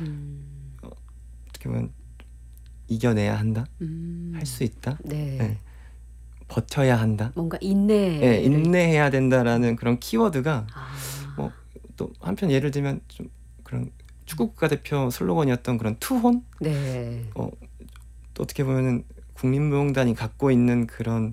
어떻게 보면 이겨내야 한다, 할 수 있다, 네. 네. 버텨야 한다, 뭔가 인내. 네, 인내해야 된다라는 그런 키워드가 아, 또 한편 예를 들면 좀 그런 축구 국가대표 슬로건이었던 그런 투혼, 네. 또 어떻게 보면은 국민무용단이 갖고 있는 그런